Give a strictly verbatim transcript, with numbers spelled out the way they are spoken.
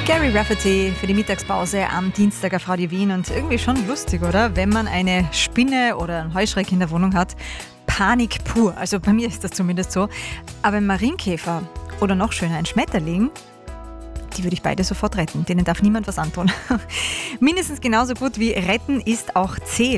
Gary Rafferty für die Mittagspause am Dienstag auf Radio Wien und irgendwie schon lustig, oder? Wenn man eine Spinne oder einen Heuschreck in der Wohnung hat, Panik pur. Also bei mir ist das zumindest so. Aber ein Marienkäfer oder noch schöner ein Schmetterling, die würde ich beide sofort retten. Denen darf niemand was antun. Mindestens genauso gut wie retten ist auch zählen.